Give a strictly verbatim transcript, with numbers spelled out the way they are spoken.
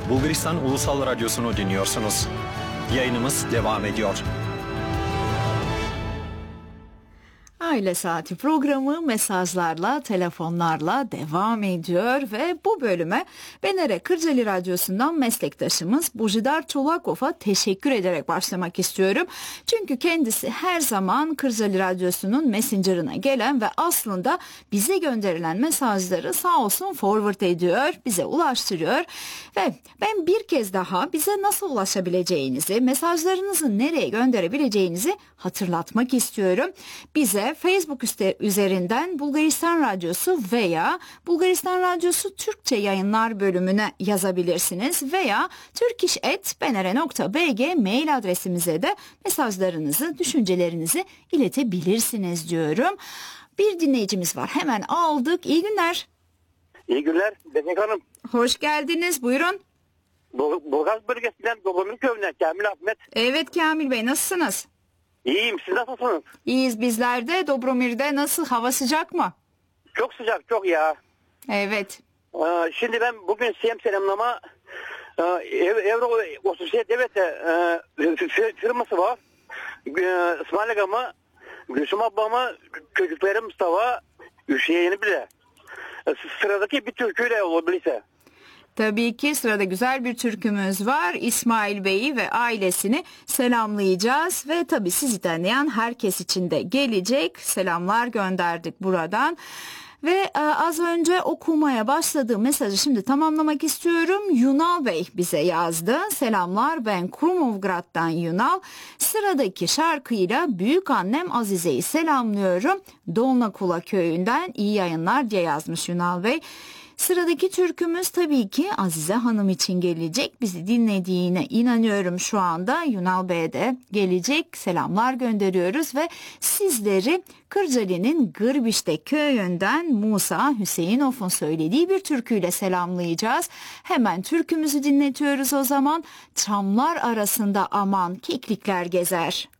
Bulgaristan Ulusal Radyosu'nu dinliyorsunuz. Yayınımız devam ediyor. Aile Saati programı mesajlarla, telefonlarla devam ediyor ve bu bölüme Venere Kırcaali Radyosu'ndan meslektaşımız Bojidar Çolakov'a teşekkür ederek başlamak istiyorum. Çünkü kendisi her zaman Kırcaali Radyosu'nun Messenger'ına gelen ve aslında bize gönderilen mesajları sağ olsun forward ediyor, bize ulaştırıyor. Ve ben bir kez daha bize nasıl ulaşabileceğinizi, mesajlarınızı nereye gönderebileceğinizi hatırlatmak istiyorum. Bize Facebook üzerinden Bulgaristan Radyosu veya Bulgaristan Radyosu Türkçe Yayınlar bölümüne yazabilirsiniz veya turkish at benere nokta b g mail adresimize de mesajlarınızı, düşüncelerinizi iletebilirsiniz diyorum. Bir dinleyicimiz var. Hemen aldık. İyi günler. İyi günler. Demek Hanım. Hoş geldiniz. Buyurun. Burgaz bölgesinden Dobromir köyünden Kamil Ahmet. Evet Kamil Bey, nasılsınız? İyiyim. Siz nasılsınız? İyiyiz bizler de. Dobromir'de nasıl? Hava sıcak mı? Çok sıcak, çok ya. Evet. Ee, şimdi ben bugün S M selamlama e, Euro otuz yedi devlete e, firması var. E, İsmail Agama, Gülsüm ablamı, çocuklarım Mustafa, Üşüye'ni bile. E, sıradaki bir türküyle olabilirse. Tabii ki sırada güzel bir türkümüz var. İsmail Bey'i ve ailesini selamlayacağız ve tabii sizi tanıyan herkes için de gelecek. Selamlar gönderdik buradan. Ve e, az önce okumaya başladığım mesajı şimdi tamamlamak istiyorum. Yunal Bey bize yazdı. Selamlar, ben Krumovgrad'dan Yunal. Sıradaki şarkıyla büyük annem Azize'yi selamlıyorum. Dolnakula köyünden iyi yayınlar diye yazmış Yunal Bey. Sıradaki türkümüz tabii ki Azize Hanım için gelecek. Bizi dinlediğine inanıyorum şu anda. Yunal Bey'e de gelecek. Selamlar gönderiyoruz ve sizleri Kırcaali'nin Gırbişte köyünden Musa Hüseyinov'un söylediği bir türküyle selamlayacağız. Hemen türkümüzü dinletiyoruz o zaman. Çamlar arasında aman keklikler gezer.